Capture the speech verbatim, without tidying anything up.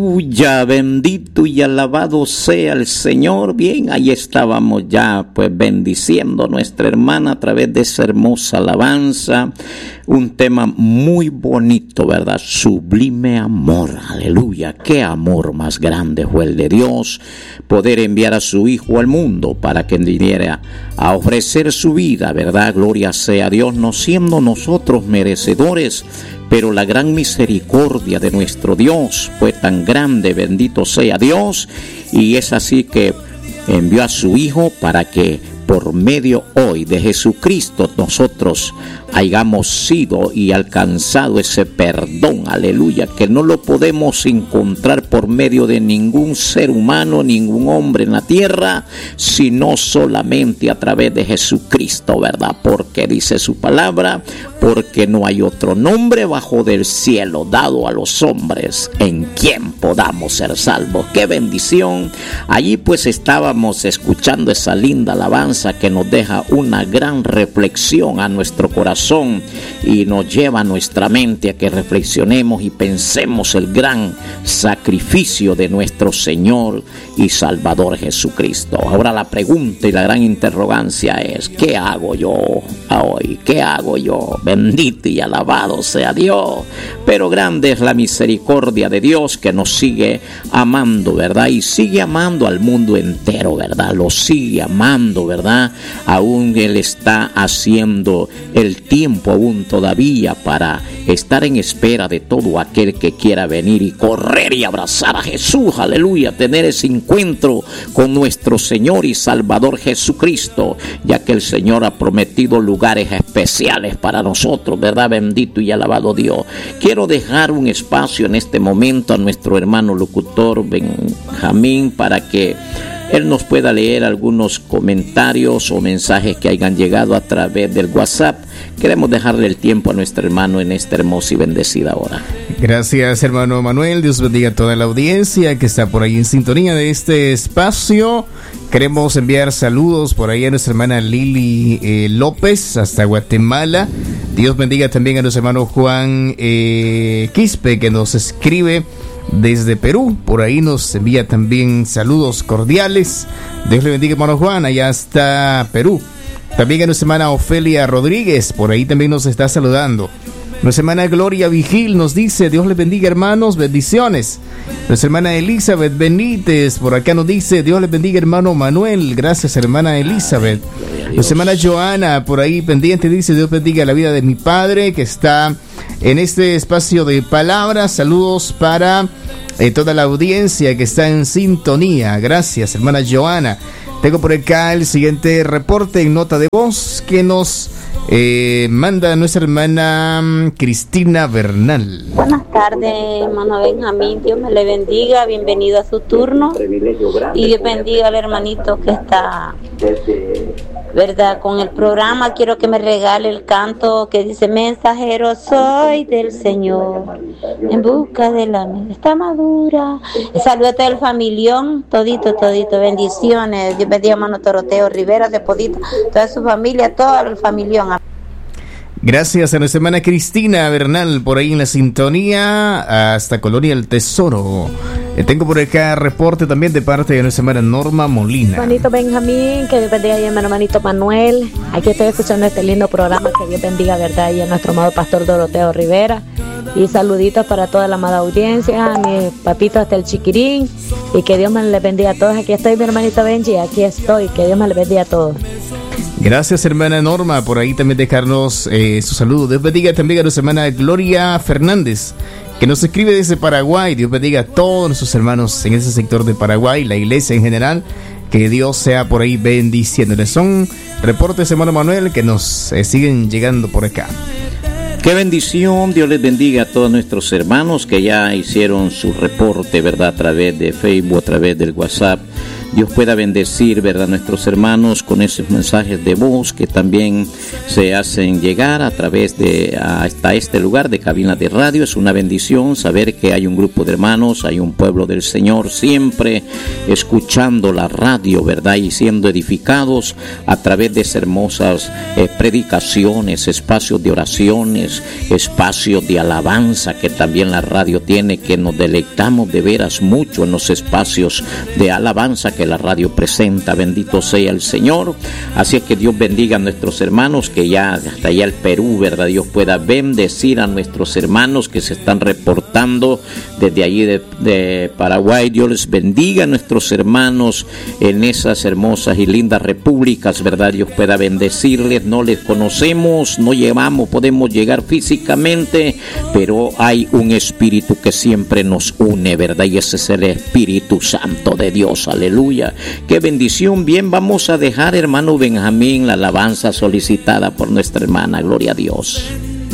Aleluya, bendito y alabado sea el Señor. Bien, ahí estábamos ya pues bendiciendo a nuestra hermana a través de esa hermosa alabanza. Un tema muy bonito, ¿verdad? Sublime amor, aleluya. Qué amor más grande fue el de Dios, poder enviar a su Hijo al mundo para que viniera a ofrecer su vida, ¿verdad? Gloria sea a Dios, no siendo nosotros merecedores, pero la gran misericordia de nuestro Dios fue tan grande, bendito sea Dios, y es así que envió a su Hijo para que por medio hoy de Jesucristo nosotros hayamos sido y alcanzado ese perdón, aleluya, que no lo podemos encontrar por medio de ningún ser humano, ningún hombre en la tierra, sino solamente a través de Jesucristo, ¿verdad? Porque dice su palabra, porque no hay otro nombre bajo del cielo dado a los hombres en quien podamos ser salvos. ¡Qué bendición! Allí pues estábamos escuchando esa linda alabanza que nos deja una gran reflexión a nuestro corazón y nos lleva a nuestra mente a que reflexionemos y pensemos el gran sacrificio de nuestro Señor y Salvador Jesucristo. Ahora la pregunta y la gran interrogancia es: ¿qué hago yo hoy? ¿Qué hago yo? Bendito y alabado sea Dios. Pero grande es la misericordia de Dios, que nos sigue amando, ¿verdad? Y sigue amando al mundo entero, ¿verdad? Lo sigue amando, ¿verdad? Aún Él está haciendo el tiempo aún todavía para estar en espera de todo aquel que quiera venir y correr y abrazar a Jesús, aleluya, tener ese encuentro con nuestro Señor y Salvador Jesucristo, ya que el Señor ha prometido lugares especiales para nosotros, ¿verdad? Bendito y alabado Dios. Quiero dejar un espacio en este momento a nuestro hermano locutor Benjamín para que él nos pueda leer algunos comentarios o mensajes que hayan llegado a través del WhatsApp. Queremos dejarle el tiempo a nuestro hermano en esta hermosa y bendecida hora. Gracias, hermano Manuel. Dios bendiga a toda la audiencia que está por ahí en sintonía de este espacio. Queremos enviar saludos por ahí a nuestra hermana Lili eh, López hasta Guatemala. Dios bendiga también a nuestro hermano Juan eh, Quispe, que nos escribe desde Perú. Por ahí nos envía también saludos cordiales. Dios le bendiga, hermano Juan, allá está Perú. También a nuestra hermana Ofelia Rodríguez, por ahí también nos está saludando. Nuestra hermana Gloria Vigil nos dice: Dios les bendiga, hermanos, bendiciones. Nuestra hermana Elizabeth Benítez por acá nos dice: Dios les bendiga, hermano Manuel. Gracias, hermana Elizabeth. Nuestra hermana Joana por ahí pendiente dice: Dios bendiga la vida de mi padre que está en este espacio de palabras. Saludos para eh, toda la audiencia que está en sintonía. Gracias, hermana Joana. Tengo por acá el siguiente reporte en nota de voz que nos eh, manda nuestra hermana Cristina Bernal. Buenas tardes, hermano Benjamín. Dios me le bendiga. Bienvenido a su turno. Y Dios bendiga al hermanito que está, ¿verdad?, con el programa. Quiero que me regale el canto que dice: mensajero soy del Señor, en busca de la está madura. Saludos al familión, todito, todito, bendiciones. Dios bendiga a hermano Toroteo Rivera de Podito, toda su familia, todo el familión. Gracias a nuestra hermana Cristina Bernal por ahí en la sintonía hasta Colonia El Tesoro. Eh, tengo por acá reporte también de parte de nuestra hermana Norma Molina. Hermanito Benjamín, que Dios bendiga a mi hermanito Manuel. Aquí estoy escuchando este lindo programa, que Dios bendiga, verdad, y a nuestro amado pastor Doroteo Rivera. Y saluditos para toda la amada audiencia, a mis papitos hasta el Chiquirín, y que Dios me les bendiga a todos. Aquí estoy, mi hermanito Benji, aquí estoy, que Dios me les bendiga a todos. Gracias, hermana Norma, por ahí también dejarnos eh, su saludo. Dios bendiga también a nuestra hermana Gloria Fernández, que nos escribe desde Paraguay. Dios bendiga a todos nuestros hermanos en ese sector de Paraguay, la iglesia en general. Que Dios sea por ahí bendiciéndoles. Son reportes, hermano Manuel, que nos eh, siguen llegando por acá. Qué bendición. Dios les bendiga a todos nuestros hermanos que ya hicieron su reporte, ¿verdad?, a través de Facebook, a través del WhatsApp. Dios pueda bendecir, ¿verdad?, nuestros hermanos con esos mensajes de voz que también se hacen llegar a través de hasta este lugar de cabina de radio. Es una bendición saber que hay un grupo de hermanos, hay un pueblo del Señor siempre escuchando la radio, ¿verdad?, y siendo edificados a través de esas hermosas eh, predicaciones, espacios de oraciones, espacios de alabanza que también la radio tiene, que nos deleitamos de veras mucho en los espacios de alabanza que la radio presenta. Bendito sea el Señor. Así es que Dios bendiga a nuestros hermanos que ya hasta allá el Perú, ¿verdad? Dios pueda bendecir a nuestros hermanos que se están reportando desde allí de, de Paraguay. Dios les bendiga a nuestros hermanos en esas hermosas y lindas repúblicas, ¿verdad? Dios pueda bendecirles. No les conocemos, no llevamos, podemos llegar físicamente, pero hay un espíritu que siempre nos une, ¿verdad? Y ese es el Espíritu Santo de Dios. Aleluya. Qué bendición. Bien, vamos a dejar, hermano Benjamín, la alabanza solicitada por nuestra hermana. Gloria a Dios.